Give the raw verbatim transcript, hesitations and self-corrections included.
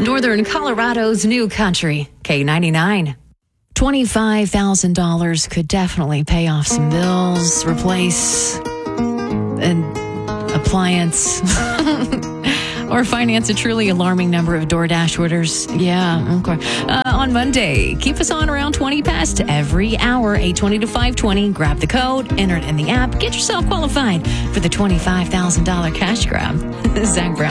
Northern Colorado's new country, K ninety-nine. twenty-five thousand dollars could definitely pay off some bills, replace an appliance, or finance a truly alarming number of DoorDash orders. Yeah, okay. Uh, on Monday, keep us on around twenty past every hour, eight twenty to five twenty. Grab the code, enter it in the app, get yourself qualified for the twenty-five thousand dollars cash grab. Zach Brown.